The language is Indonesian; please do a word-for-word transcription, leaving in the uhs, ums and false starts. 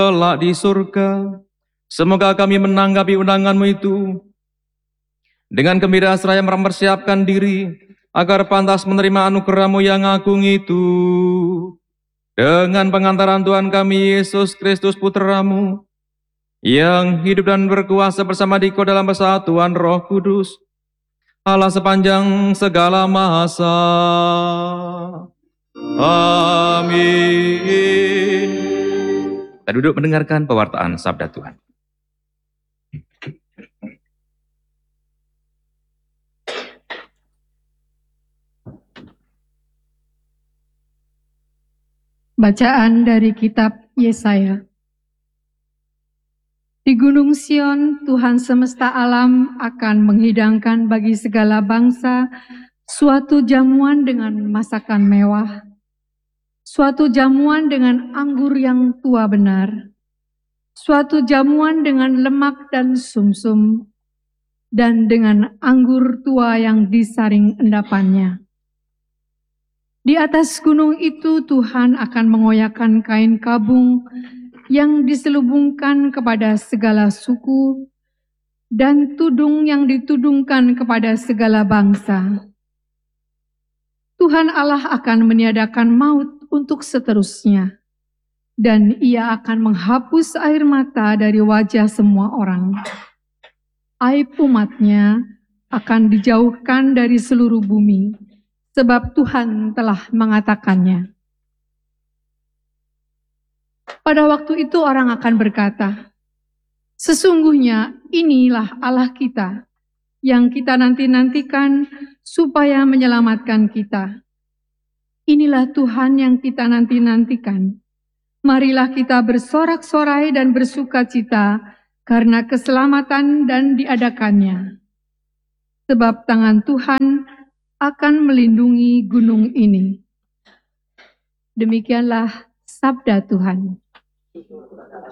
kelak di surga. Semoga kami menanggapi undangan-Mu itu dengan gembira seraya mempersiapkan diri agar pantas menerima anugerah-Mu yang agung itu. Dengan pengantaran Tuhan kami Yesus Kristus Putra-Mu, yang hidup dan berkuasa bersama Dikau dalam persatuan Roh Kudus, Allah sepanjang segala masa. Amin. Kita duduk mendengarkan pewartaan Sabda Tuhan. Bacaan dari kitab Yesaya. Di Gunung Sion, Tuhan semesta alam akan menghidangkan bagi segala bangsa suatu jamuan dengan masakan mewah, suatu jamuan dengan anggur yang tua benar, suatu jamuan dengan lemak dan sumsum, dan dengan anggur tua yang disaring endapannya. Di atas gunung itu Tuhan akan mengoyakkan kain kabung yang diselubungkan kepada segala suku dan tudung yang ditudungkan kepada segala bangsa. Tuhan Allah akan meniadakan maut untuk seterusnya, dan Ia akan menghapus air mata dari wajah semua orang. Aib umatnya akan dijauhkan dari seluruh bumi, sebab Tuhan telah mengatakannya. Pada waktu itu orang akan berkata, sesungguhnya inilah Allah kita, yang kita nanti-nantikan supaya menyelamatkan kita. Inilah Tuhan yang kita nanti-nantikan. Marilah kita bersorak-sorai dan bersukacita karena keselamatan dan diadakannya. Sebab tangan Tuhan akan melindungi gunung ini. Demikianlah sabda Tuhan.